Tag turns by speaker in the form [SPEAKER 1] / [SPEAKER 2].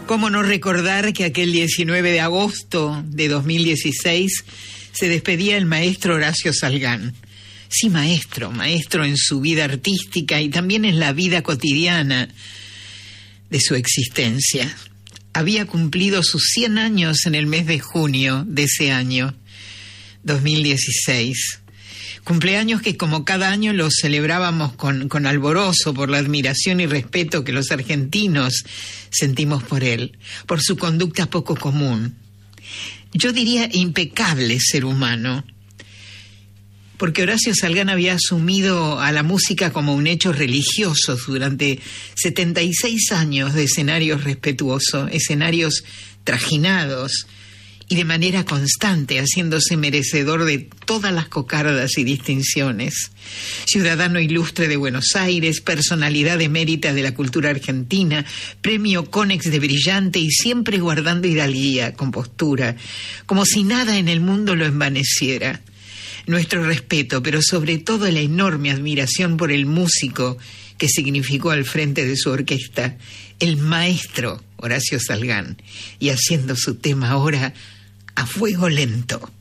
[SPEAKER 1] ¿Cómo no recordar que aquel 19 de agosto de 2016 se despedía el maestro Horacio Salgán? Sí, maestro en su vida artística y también en la vida cotidiana de su existencia. Había cumplido sus 100 años en el mes de junio de ese año, 2016. Cumpleaños que como cada año los celebrábamos con alborozo por la admiración y respeto que los argentinos sentimos por él, por su conducta poco común. Yo diría impecable ser humano, porque Horacio Salgán había asumido a la música como un hecho religioso durante 76 años de escenarios respetuosos, escenarios trajinados y de manera constante, haciéndose merecedor de todas las cocardas y distinciones. Ciudadano ilustre de Buenos Aires, personalidad emérita de la cultura argentina, premio Conex de brillante y siempre guardando hidalguía, compostura, como si nada en el mundo lo envaneciera. Nuestro respeto, pero sobre todo la enorme admiración por el músico que significó al frente de su orquesta, el maestro Horacio Salgán, y haciendo su tema ahora a fuego lento.